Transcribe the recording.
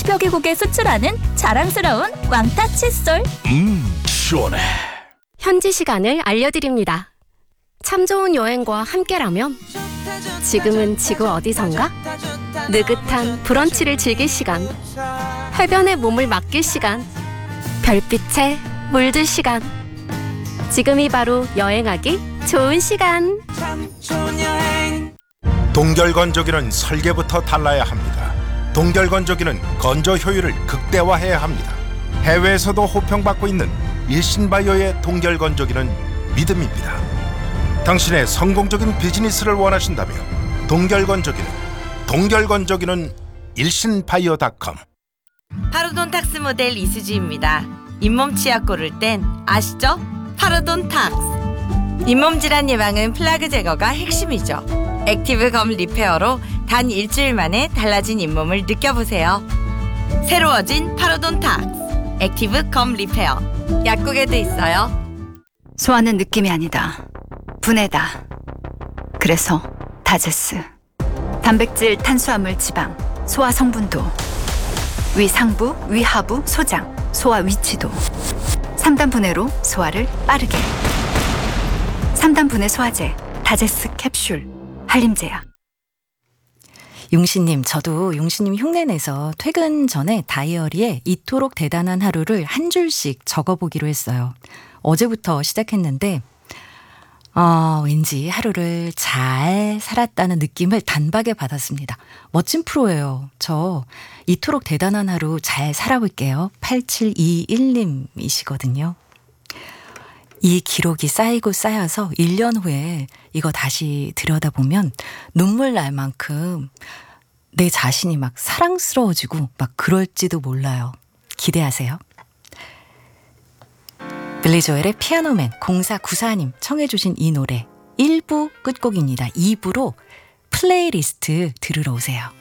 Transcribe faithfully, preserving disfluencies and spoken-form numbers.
표기국에 수출하는 자랑스러운 왕타 칫솔. 음, 시원해. 현지 시간을 알려드립니다. 참 좋은 여행과 함께라면 지금은 지구 어디선가? 느긋한 브런치를 즐길 시간, 해변에 몸을 맡길 시간, 별빛에 물들 시간. 지금이 바로 여행하기 좋은 시간. 동결건조기는 설계부터 달라야 합니다. 동결건조기는 건조 효율을 극대화해야 합니다. 해외에서도 호평받고 있는 일신바이오의 동결건조기는 믿음입니다. 당신의 성공적인 비즈니스를 원하신다면 동결건조기는 동결건조기는 일신바이오닷컴. 파르돈탁스 모델 이수지입니다. 잇몸 치약 고를 땐 아시죠? 파르돈탁스. 잇몸 질환 예방은 플라그 제거가 핵심이죠. 액티브 검 리페어로 단 일주일 만에 달라진 잇몸을 느껴보세요. 새로워진 파르돈탁스 액티브 검 리페어. 약국에도 있어요. 소화는 느낌이 아니다. 분해다. 그래서 다제스. 단백질, 탄수화물, 지방, 소화 성분도, 위 상부, 위 하부, 소장, 소화 위치도. 삼 단 분해로 소화를 빠르게. 삼 단 분해 소화제, 다제스 캡슐, 한림제약. 용신님, 저도 용신님 흉내내서 퇴근 전에 다이어리에 이토록 대단한 하루를 한 줄씩 적어보기로 했어요. 어제부터 시작했는데 어, 왠지 하루를 잘 살았다는 느낌을 단박에 받았습니다. 멋진 프로예요. 저 이토록 대단한 하루 잘 살아볼게요. 팔칠이일 님이시거든요. 이 기록이 쌓이고 쌓여서 일 년 후에 이거 다시 들여다보면 눈물 날 만큼 내 자신이 막 사랑스러워지고 막 그럴지도 몰라요. 기대하세요. 빌리 조엘의 피아노맨. 공사구사 님 청해 주신 이 노래 일 부 끝곡입니다. 이 부로 플레이리스트 들으러 오세요.